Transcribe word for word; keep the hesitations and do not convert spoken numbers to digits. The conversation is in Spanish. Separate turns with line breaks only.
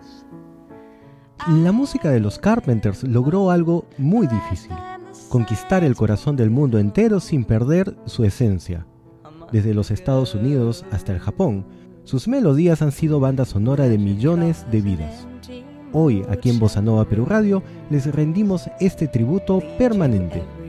La música de los Carpenters logró algo muy difícil: conquistar el corazón del mundo entero sin perder su esencia. Desde los Estados Unidos hasta el Japón, sus melodías han sido banda sonora de millones de vidas. Hoy, aquí en Bossa Nova Perú Radio, les rendimos este tributo permanente.